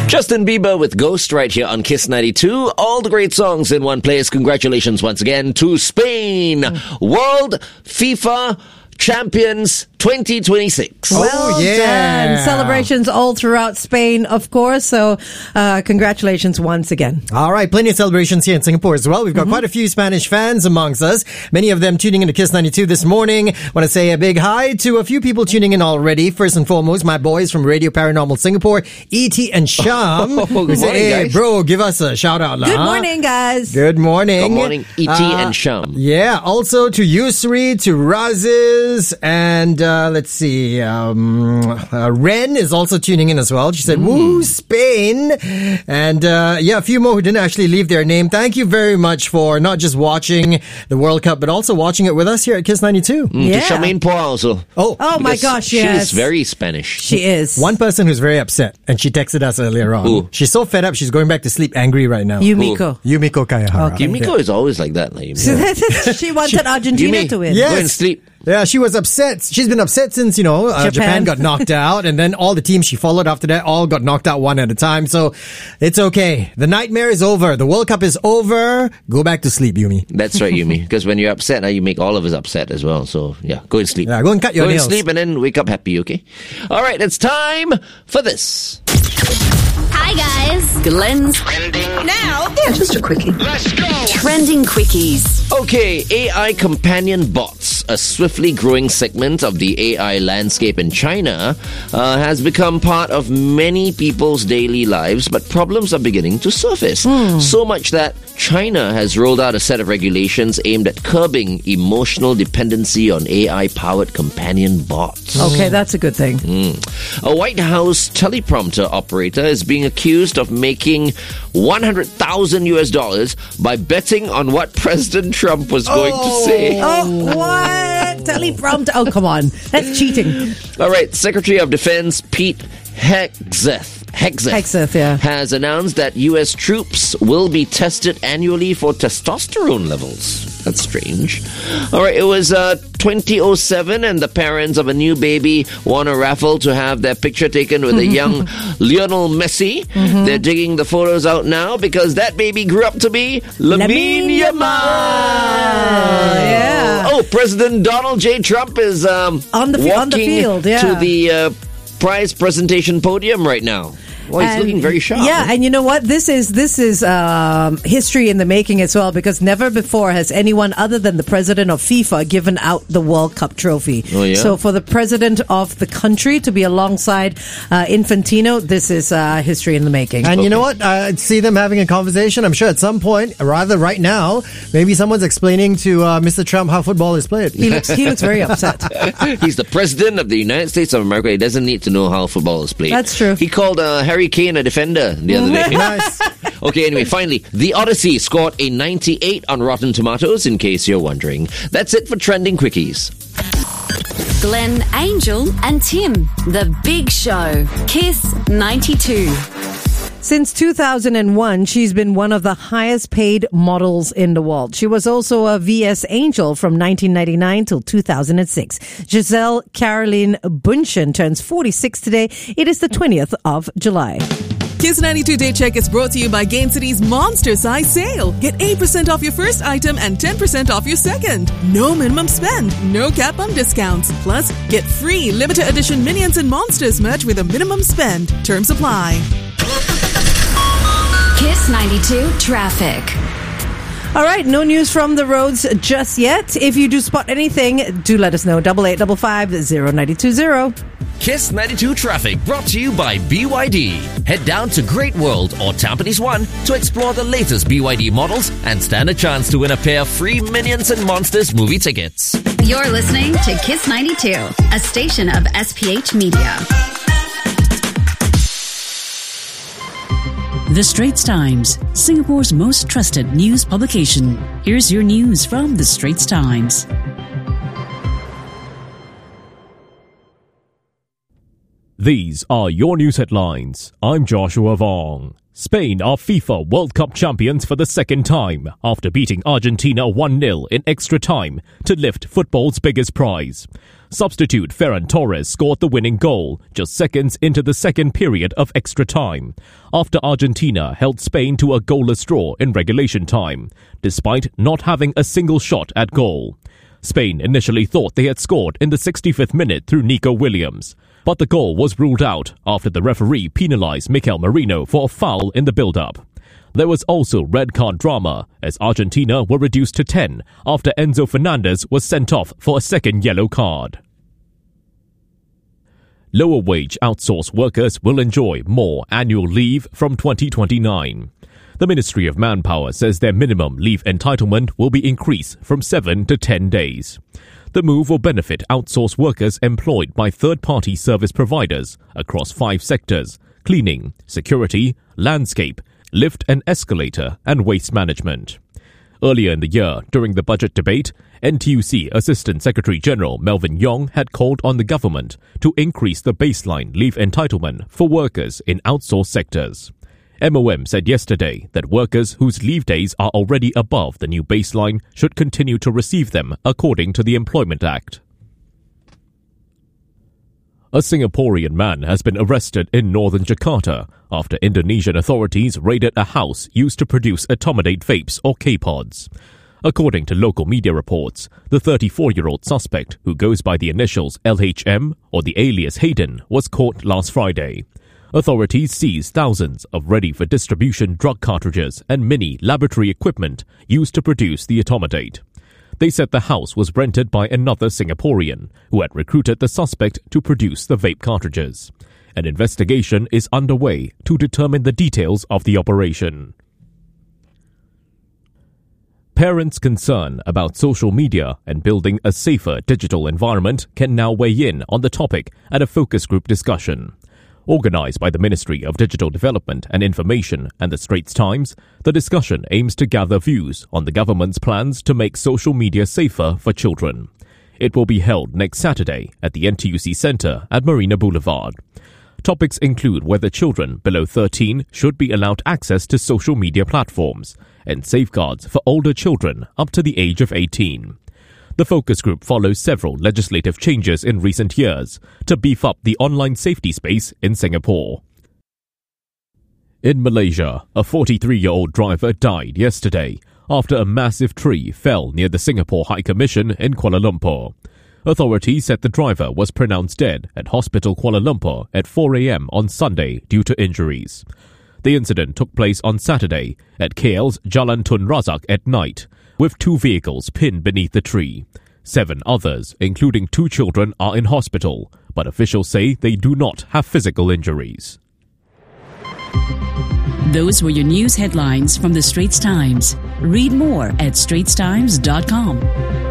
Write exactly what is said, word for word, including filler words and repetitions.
Justin Bieber with Ghost right here on Kiss ninety-two. All the great songs in one place. Congratulations once again to Spain. World FIFA Champions twenty twenty-six. Well Oh, yeah. done. Celebrations all throughout Spain, of course. So, uh, congratulations once again. All right, plenty of celebrations here in Singapore as well. We've got mm-hmm. quite a few Spanish fans amongst us. Many of them tuning into Kiss ninety-two this morning. Want to say a big hi to a few people tuning in already. First and foremost, my boys from Radio Paranormal Singapore, E T and Sham. Oh, who good say, morning, hey, guys. bro, give us a shout out. Good huh? morning, guys. Good morning. Good morning, E T Uh, and Sham. Yeah, also to Yusri, to Razis, and uh, let's see, um, uh, Ren is also tuning in as well. She said, woo, Spain. And uh, yeah, a few more who didn't actually leave their name. Thank you very much for not just watching the World Cup, but also watching it with us here at Kiss ninety-two. Mm, Yeah. To Charmaine Poa also. Oh, Oh my Because gosh, yes. She's very Spanish. She is. one person who's very upset, and she texted us earlier on. Who? She's so fed up, she's going back to sleep angry right now. Yumiko. Yumiko Kayahara. Okay. Yumiko is always like that. Like, Yumiko. She wanted Argentina Yumi, to win. Yeah. Go and sleep. Yeah, she was upset. She's been upset since, you know, uh, Japan. Japan. got knocked out, and then all the teams she followed after that all got knocked out one at a time. So it's okay. The nightmare is over. The World Cup is over. Go back to sleep, Yumi. That's right, Yumi. Because when you're upset, now you make all of us upset as well. So, yeah, go and sleep. Yeah, go and cut your go nails. and sleep and then wake up happy, okay? All right, it's time for this. Hi guys. Glenn's Now, yeah, just a quickie. Let's go! Trending Quickies. Okay, A I companion bots, a swiftly growing segment of the A I landscape in China, uh, has become part of many people's daily lives, but problems are beginning to surface. So much that China has rolled out a set of regulations aimed at curbing emotional dependency on A I-powered companion bots. Okay, that's a good thing. A White House teleprompter operator is being accused of making one hundred thousand U S dollars by betting on what President Trump was going to say. Oh, what? Teleprompter. Oh, come on. That's cheating. All right, Secretary of Defense Pete Hegseth. Hegseth, Hegseth, yeah. has announced that U S troops will be tested annually for testosterone levels. That's strange. All right, it was uh, twenty oh seven, and the parents of a new baby won a raffle to have their picture taken with a young Lionel Messi. Mm-hmm. They're digging the photos out now because that baby grew up to be Lamine Lamine Yamal. Yeah. Oh, President Donald J. Trump is um, On the fi- walking on the field, yeah. to the uh, prize presentation podium right now. Well, he's And- looking very sharp. Yeah, and you know what? This is this is um, history in the making as well, because never before has anyone other than the president of FIFA given out the World Cup trophy. Oh, yeah? So for the president of the country to be alongside uh, Infantino, this is uh, history in the making. And you know what? I see them having a conversation. I'm sure at some point, rather right now, maybe someone's explaining to uh, Mister Trump how football is played. he looks he looks very upset. He's the president of the United States of America. He doesn't need to know how football is played. That's true. He called uh, Harry Kane a defender the other day. Nice. Okay, anyway, finally, The Odyssey scored a ninety-eight on Rotten Tomatoes, in case you're wondering. That's it for Trending Quickies. Glenn, Angel, and Tim. The Big Show. Kiss ninety-two. Since two thousand one, she's been one of the highest paid models in the world. She was also a V S Angel from nineteen ninety-nine till two thousand six. Giselle Caroline Bunchen turns forty-six today. It is the twentieth of July. Kiss ninety-two Day Check is brought to you by Gain City's Monster Size Sale. Get eight percent off your first item and ten percent off your second. No minimum spend, no cap on discounts. Plus, get free limited edition Minions and Monsters merch with a minimum spend. Terms apply. Kiss ninety-two Traffic. All right, no news from the roads just yet. If you do spot anything, do let us know. Double eight double five zero ninety two zero. Kiss ninety-two Traffic brought to you by B Y D. Head down to Great World or Tampines One to explore the latest B Y D models and stand a chance to win a pair of free Minions and Monsters movie tickets. you're listening to Kiss ninety-two, a station of S P H Media. The Straits Times, Singapore's most trusted news publication. Here's your news from The Straits Times. These are your news headlines. I'm Joshua Vong. Spain are FIFA World Cup champions for the second time after beating Argentina one nil in extra time to lift football's biggest prize. Substitute Ferran Torres scored the winning goal just seconds into the second period of extra time, after Argentina held Spain to a goalless draw in regulation time, despite not having a single shot at goal. Spain initially thought they had scored in the sixty-fifth minute through Nico Williams, but the goal was ruled out after the referee penalised Mikel Merino for a foul in the build-up. There was also red card drama as Argentina were reduced to ten after Enzo Fernandez was sent off for a second yellow card. Lower-wage outsourced workers will enjoy more annual leave from twenty twenty-nine. The Ministry of Manpower says their minimum leave entitlement will be increased from seven to ten days. The move will benefit outsourced workers employed by third-party service providers across five sectors: cleaning, security, landscape, lift and escalator, and waste management. Earlier in the year, during the budget debate, N T U C Assistant Secretary-General Melvin Yong had called on the government to increase the baseline leave entitlement for workers in outsourced sectors. M O M said yesterday that workers whose leave days are already above the new baseline should continue to receive them according to the Employment Act. A Singaporean man has been arrested in northern Jakarta after Indonesian authorities raided a house used to produce etomidate vapes or K-pods. According to local media reports, the thirty-four-year-old suspect, who goes by the initials L H M or the alias Hayden, was caught last Friday. Authorities seized thousands of ready-for-distribution drug cartridges and mini laboratory equipment used to produce the etomidate. They said the house was rented by another Singaporean who had recruited the suspect to produce the vape cartridges. An investigation is underway to determine the details of the operation. Parents concerned about social media and building a safer digital environment can now weigh in on the topic at a focus group discussion. Organised by the Ministry of Digital Development and Information and the Straits Times, the discussion aims to gather views on the government's plans to make social media safer for children. It will be held next Saturday at the N T U C Centre at Marina Boulevard. Topics include whether children below thirteen should be allowed access to social media platforms and safeguards for older children up to the age of eighteen. The focus group follows several legislative changes in recent years to beef up the online safety space in Singapore. In Malaysia, a forty-three-year-old driver died yesterday after a massive tree fell near the Singapore High Commission in Kuala Lumpur. Authorities said the driver was pronounced dead at Hospital Kuala Lumpur at four a.m. on Sunday due to injuries. The incident took place on Saturday at K L's Jalan Tun Razak at night, with two vehicles pinned beneath the tree. Seven others, including two children, are in hospital, but officials say they do not have physical injuries. Those were your news headlines from the Straits Times. Read more at straits times dot com.